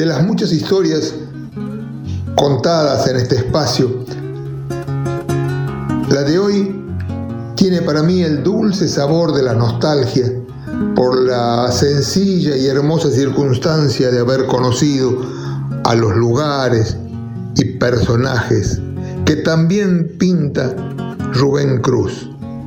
De las muchas historias contadas en este espacio, la de hoy tiene para mí el dulce sabor de la nostalgia por la sencilla y hermosa circunstancia de haber conocido a los lugares y personajes que también pinta Rubén Cruz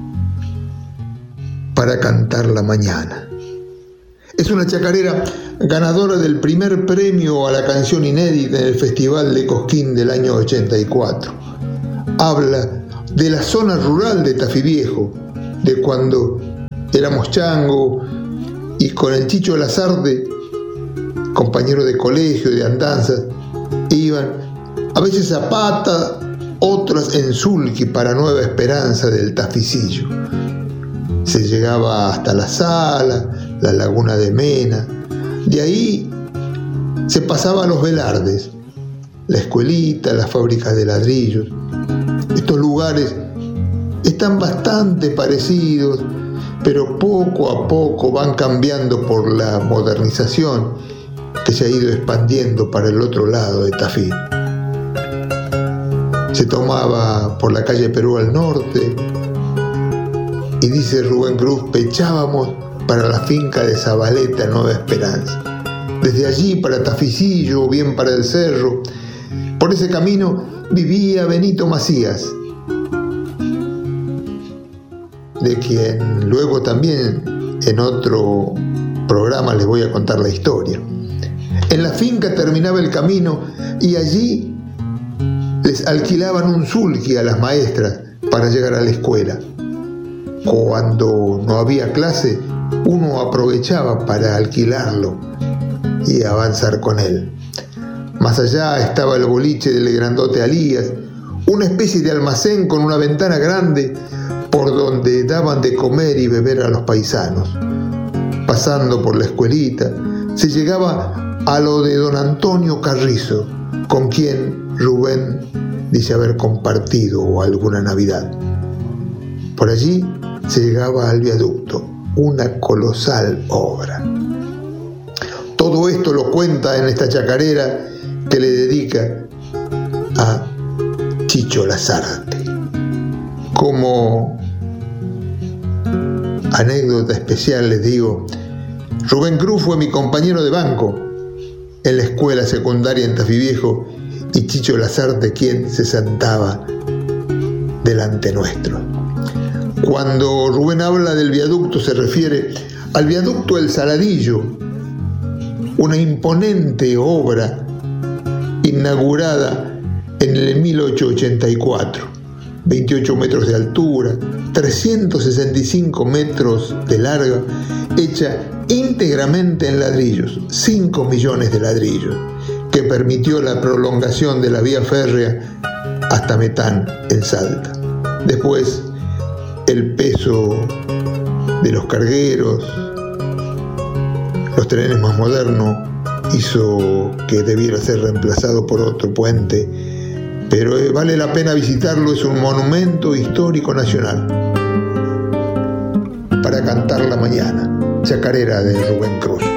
para cantar la mañana. Es una chacarera ganadora del primer premio a la canción inédita en el Festival de Cosquín del año 84. Habla de la zona rural de Tafí Viejo, de cuando éramos chango y con el Chicho Lazarte, compañero de colegio, de andanzas, iban a veces a pata, otras en sulky para Nueva Esperanza del Taficillo. Se llegaba hasta la Sala, la Laguna de Mena. De ahí se pasaba a los Velardes, la escuelita, las fábricas de ladrillos. Estos lugares están bastante parecidos, pero poco a poco van cambiando por la modernización que se ha ido expandiendo para el otro lado de Tafí. Se tomaba por la calle Perú al norte y dice Rubén Cruz, pechábamos para la finca de Zabaleta, Nueva Esperanza. Desde allí para Taficillo o bien para el Cerro. Por ese camino vivía Benito Macías, de quien luego también en otro programa les voy a contar la historia. En la finca terminaba el camino y allí les alquilaban un sulky a las maestras para llegar a la escuela. Cuando no había clase, uno aprovechaba para alquilarlo y avanzar con él. Más allá estaba el boliche del grandote Alías, una especie de almacén con una ventana grande por donde daban de comer y beber a los paisanos. Pasando por la escuelita, se llegaba a lo de don Antonio Carrizo, con quien Rubén dice haber compartido alguna Navidad. Por allí se llegaba al viaducto, una colosal obra. Todo esto lo cuenta en esta chacarera que le dedica a Chicho Lazarte. Como anécdota especial les digo, Rubén Cruz fue mi compañero de banco en la escuela secundaria en Tafí Viejo y Chicho Lazarte quien se sentaba delante nuestro. Cuando Rubén habla del viaducto se refiere al viaducto El Saladillo, una imponente obra inaugurada en el 1884, 28 metros de altura, 365 metros de larga, hecha íntegramente en ladrillos, 5 millones de ladrillos, que permitió la prolongación de la vía férrea hasta Metán en Salta. Después, el peso de los cargueros, los trenes más modernos, hizo que debiera ser reemplazado por otro puente, pero vale la pena visitarlo, es un monumento histórico nacional. Para cantar la mañana, chacarera de Rubén Cruz.